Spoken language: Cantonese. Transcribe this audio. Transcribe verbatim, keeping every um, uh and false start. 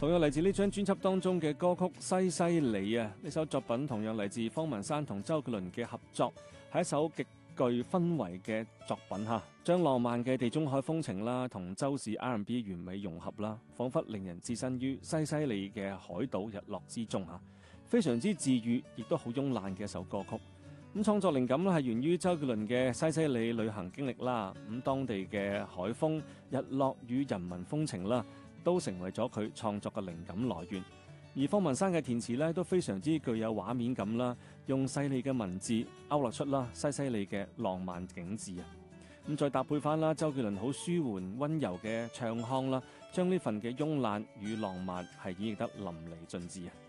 同樣嚟自呢張專輯當中嘅歌曲《西西里》啊，呢首作品同樣嚟自方文山同周杰倫嘅合作，係一首極具氛圍嘅作品嚇，將浪漫嘅地中海風情啦，同周氏 R and B 完美融合啦，彷彿令人置身於西西里嘅海島日落之中嚇，非常之治癒，亦都好慵懶嘅一首歌曲。咁創作靈感咧係源於周杰倫嘅西西里旅行經歷啦，咁當地嘅海風、日落與人民風情啦，都成為咗佢創作嘅靈感來源。而方文山嘅填詞咧都非常之具有畫面感啦，用細膩嘅文字勾勒出啦西西里嘅浪漫景致啊！咁再搭配翻啦周杰倫好舒緩溫柔嘅唱腔啦，將呢份嘅慵懶與浪漫係演繹得淋漓盡致啊！